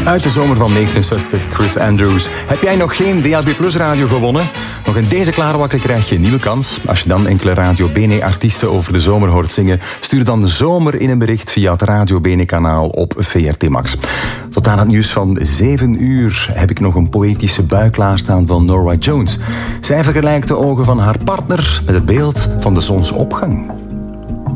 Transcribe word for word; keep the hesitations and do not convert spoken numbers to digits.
Uit de zomer van negenenzestig, Chris Andrews. Heb jij nog geen D A B Plus radio gewonnen? Nog in deze klaarwakker krijg je een nieuwe kans. Als je dan enkele Radio Bene artiesten over de zomer hoort zingen, stuur dan de zomer in een bericht via het Radio Bene kanaal op V R T Max. Tot aan het nieuws van zeven uur heb ik nog een poëtische bui klaarstaan van Norah Jones. Zij vergelijkt de ogen van haar partner met het beeld van de zonsopgang.